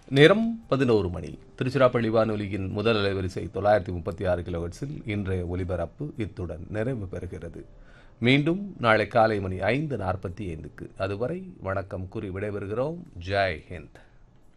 நேரம் 11 மணி. திருச்சிராப்பள்ளி வானொலியின் முதல் அலைவரிசை 936 கிலோஹெர்ட்ஸில் இன்றைய ஒலிபரப்பு இத்துடன் நிறைவு பெறுகிறது. மீண்டும் நாளை காலை மணி 5:45க்கு. அதுவரை வணக்கம் கூறி விடைபெறுகிறோம். ஜெய் ஹிந்த்.